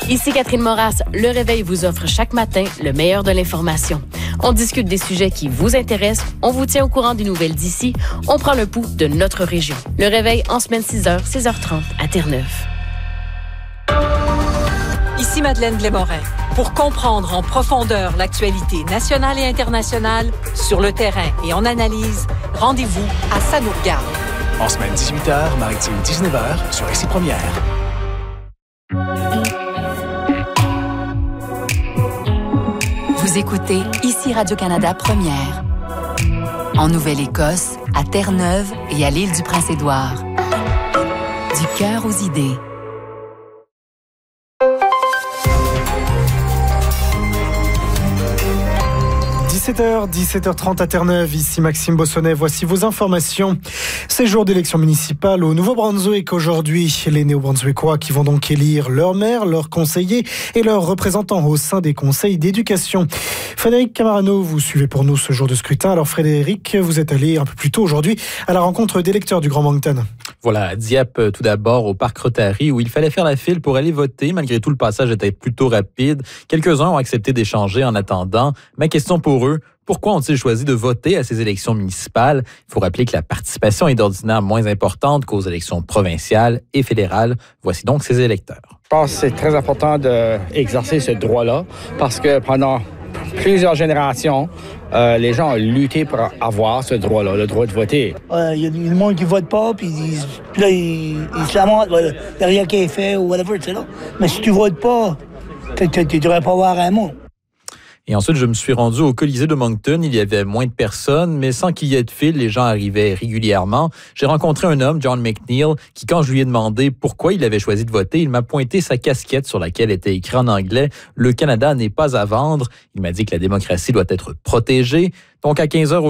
Ici Catherine Moras. Le Réveil vous offre chaque matin le meilleur de l'information. On discute des sujets qui vous intéressent, on vous tient au courant des nouvelles d'ici, on prend le pouls de notre région. Le Réveil en semaine 6h, 6h30 à Terre-Neuve. Ici Madeleine Blais-Morin. Pour comprendre en profondeur l'actualité nationale et internationale, sur le terrain et en analyse, rendez-vous à Ça nous regarde. En semaine 18h, maritime 19h sur Ici Première. Vous écoutez Ici Radio-Canada Première. En Nouvelle-Écosse, à Terre-Neuve et à l'île du Prince-Édouard. Du cœur aux idées. – 17h30 à Terre-Neuve, ici Maxime Bossonnet. Voici vos informations. C'est jour d'élection municipale au Nouveau-Brunswick aujourd'hui. Les Néo-Brunswickois qui vont donc élire leur maire, leurs conseillers et leurs représentants au sein des conseils d'éducation. Frédéric Camarano, vous suivez pour nous ce jour de scrutin. Alors Frédéric, vous êtes allé un peu plus tôt aujourd'hui à la rencontre des lecteurs du Grand Moncton. Voilà, à Dieppe tout d'abord, au Parc Rotary, où il fallait faire la file pour aller voter. Malgré tout, le passage était plutôt rapide. Quelques-uns ont accepté d'échanger en attendant. Ma question pour eux, pourquoi ont-ils choisi de voter à ces élections municipales? Il faut rappeler que la participation est d'ordinaire moins importante qu'aux élections provinciales et fédérales. Voici donc ces électeurs. Je pense que c'est très important d'exercer ce droit-là parce que pendant plusieurs générations, les gens ont lutté pour avoir ce droit-là, le droit de voter. Il y a du monde qui ne vote pas, puis là, ils se lamentent, il n'y a rien qui est fait ou whatever, tu sais là. Mais si tu ne votes pas, tu ne devrais pas avoir un mot. Et ensuite, je me suis rendu au Colisée de Moncton. Il y avait moins de personnes, mais sans qu'il y ait de file, les gens arrivaient régulièrement. J'ai rencontré un homme, John McNeil, qui, quand je lui ai demandé pourquoi il avait choisi de voter, il m'a pointé sa casquette sur laquelle était écrit en anglais « Le Canada n'est pas à vendre ». Il m'a dit que la démocratie doit être protégée. Donc, à 15h